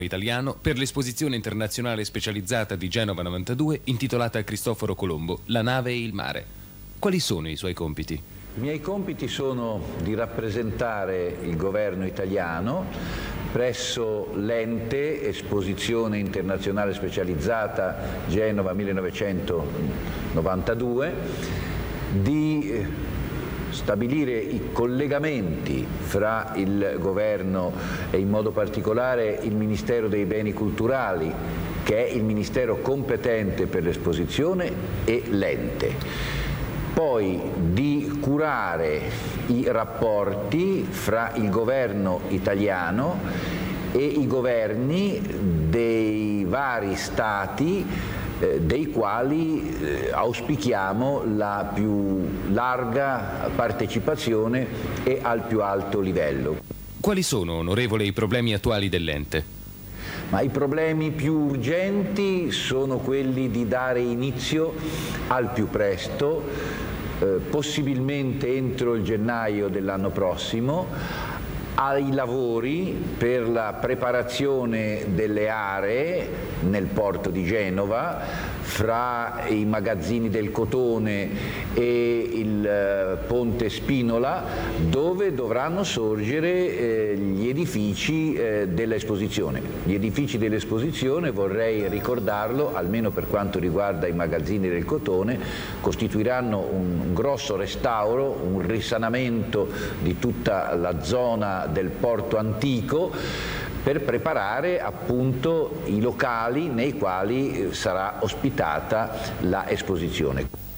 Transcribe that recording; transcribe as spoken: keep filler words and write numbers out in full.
Italiano per l'esposizione internazionale specializzata di Genova novantadue intitolata a Cristoforo Colombo, La nave e il mare. Quali sono i suoi compiti? I miei compiti sono di rappresentare il governo italiano presso l'ente Esposizione Internazionale Specializzata Genova millenovecentonovantadue, di stabilire i collegamenti fra il governo e in modo particolare il Ministero dei Beni Culturali, che è il ministero competente per l'esposizione, e l'ente. Poi di curare i rapporti fra il governo italiano e i governi dei vari stati dei quali eh, auspichiamo la più larga partecipazione e al più alto livello. Quali sono, onorevole, i problemi attuali dell'ente? Ma i problemi più urgenti sono quelli di dare inizio al più presto, eh, possibilmente entro il gennaio dell'anno prossimo, ai lavori per la preparazione delle aree nel porto di Genova fra i magazzini del Cotone e il ponte Spinola, dove dovranno sorgere eh, gli edifici eh, dell'esposizione. Gli edifici dell'esposizione, vorrei ricordarlo, almeno per quanto riguarda i magazzini del Cotone, costituiranno un grosso restauro, un risanamento di tutta la zona del porto antico, per preparare appunto i locali nei quali sarà ospitata la esposizione.